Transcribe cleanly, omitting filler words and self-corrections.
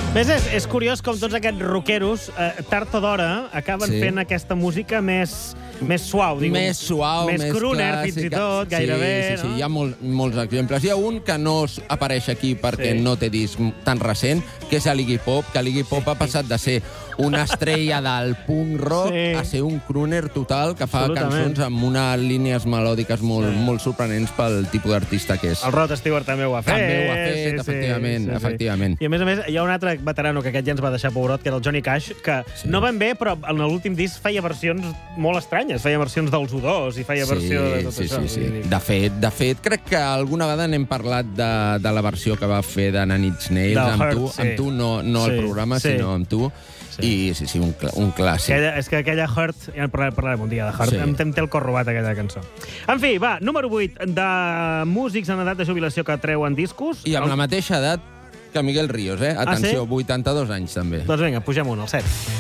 És curiós com tots aquests rockeros, tard o d'hora, acaben fent aquesta música més suau. Més suau, més crooner, clàssica. fins i tot, gairebé. Sí, hi ha molts exemples. Hi ha un que no apareix aquí perquè no té disc tan recent, que és l'Iggy Pop, que l'Iggy Pop ha passat de ser una estrella del punk rock a ser un crooner total que fa cançons amb unes línies melòdiques molt sorprenents pel tipus d'artista que és. El Rod Stewart també ho ha fet. També ho ha fet, efectivament. I a més, hi ha un altre veterano que aquest ja ens va deixar pobrot, que era el Johnny Cash, que no van bé, però en l'últim disc feia versions molt estranyes. Feia versions dels U2 i feia versió de tot això. Sí. De fet, crec que alguna vegada n'hem parlat de la versió que va fer de Nine Inch Nails amb tu, no al programa, sinó amb tu. I sí, un clàssic. És que aquella Hurt, ja en parlarem un dia de Hurt, em té el cor robat aquella cançó. En fi, va, número 8 de músics en edat de jubilació que treuen discos. I amb la mateixa edat que Miguel Ríos, Atenció, 82 anys també. Doncs vinga, pugem un, al 7.